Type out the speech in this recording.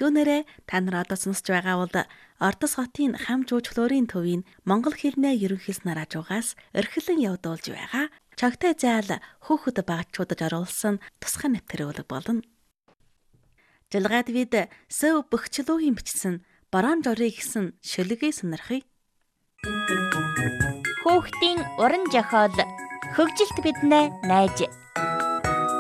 Түүнээрээ та нар одоо сонсож байгаа бол Ордос хотын хам жуулчлалын төвийн монгол хэлнээ ерөнхийлснээр хажуугаас эрхлэн явуулж байгаа чогтой заал хөөхд багчуудад оруулсан тусгай нэвтрүүлэг болно. Жилгаад бид сөв бөхчлөөхийн бичсэн бараан жорыг гисэн шөлөгийг сонирхъя. Хөөхтийн уран зохиол хөгжилт биднээ найж